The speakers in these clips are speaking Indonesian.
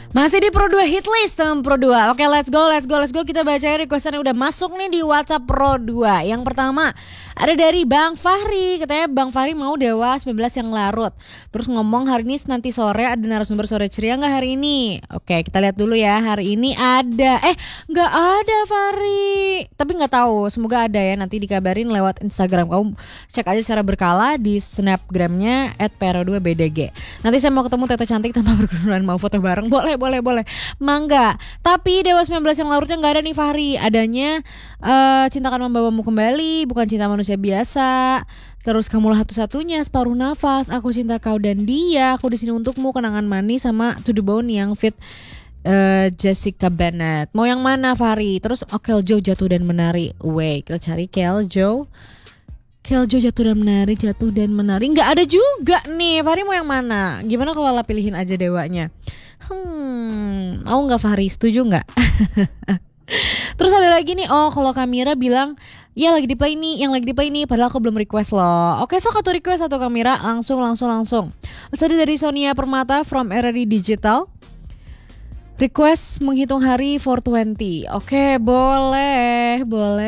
Masih di Pro 2 hit list Pro 2. Oke, let's go. Kita bacain requestan yang udah masuk nih di WhatsApp Pro 2. Yang pertama ada dari Bang Fahri. Katanya Bang Fahri mau Dewa 19 yang larut. Terus ngomong hari ini nanti sore ada narasumber sore ceria gak hari ini? Oke, kita lihat dulu ya. Hari ini ada. Gak ada Fahri. Tapi gak tahu, semoga ada ya. Nanti dikabarin lewat Instagram. Kamu cek aja secara berkala di snapgramnya @pro2bdg. Nanti saya mau ketemu Tete cantik tanpa berkenalan, mau foto bareng. Boleh. Mangga. Tapi Dewa 19 yang larutnya gak ada nih Fahri. Adanya Cinta Akan Membawamu Kembali, Bukan Cinta Manusia Biasa. Terus Kamulah Satu-Satunya, Separuh Nafas, Aku Cinta Kau dan Dia, Aku Di Sini Untukmu, Kenangan Manis, sama To The Bone yang fit Jessica Bennett. Mau yang mana Fahri? Terus Keljo Jatuh dan Menari. Kita cari Keljo Jatuh dan Menari. Nggak ada juga nih. Fahri mau yang mana? Gimana kalau Lala pilihin aja Dewanya? Mau nggak Fahri? Setuju nggak? Terus ada lagi nih. Kalau Kamira bilang ya lagi di play nih, padahal aku belum request loh. Oke, sok atau request atau Kamira langsung. Terus ada dari Sonia Permata from RRI Digital. Request menghitung hari 420. Oke, boleh.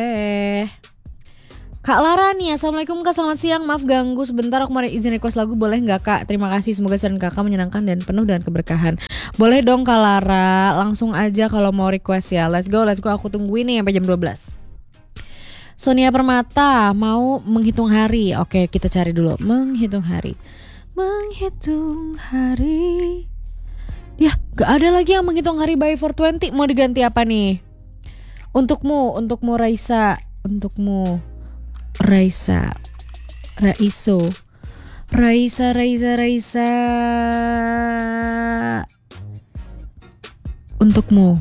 Kak Lara nih, Assalamualaikum Kak, selamat siang. Maaf ganggu sebentar, aku mau izin request lagu, boleh gak Kak? Terima kasih, semoga saran kakak menyenangkan dan penuh dengan keberkahan. Boleh dong Kak Lara, langsung aja kalau mau request ya. Let's go, aku tungguin nih sampai jam 12. Sonia Permata mau menghitung hari. Oke, kita cari dulu. Menghitung hari. Ya, gak ada lagi yang menghitung hari by 420. Mau diganti apa nih? Untukmu Raisa. Raisa. Untukmu.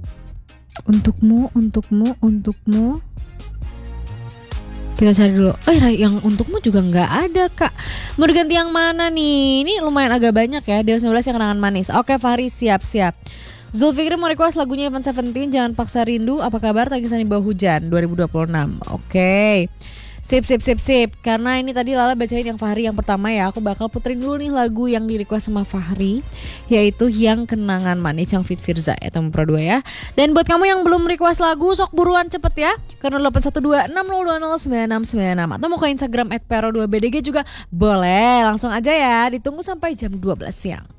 Kita cari dulu. Yang Untukmu juga nggak ada Kak. Mau diganti yang mana nih? Ini lumayan agak banyak ya. Dewa 19 yang Kenangan Manis. Oke Fahri, siap. Zulfikri mau request lagunya Evan Seventeen, Jangan Paksa Rindu. Apa kabar? Tangisan di Bawah Hujan 2026. Oke. Sip. Karena ini tadi Lala bacain yang Fahri yang pertama ya. Aku bakal puterin dulu nih lagu yang di request sama Fahri, yaitu yang Kenangan Manis yang Fit Firza ya, teman Pro 2 ya. Dan buat kamu yang belum request lagu, sok buruan cepet ya. Karena 81260209696 atau mau ke Instagram @pro2bdg juga boleh. Langsung aja ya. Ditunggu sampai jam 12 siang.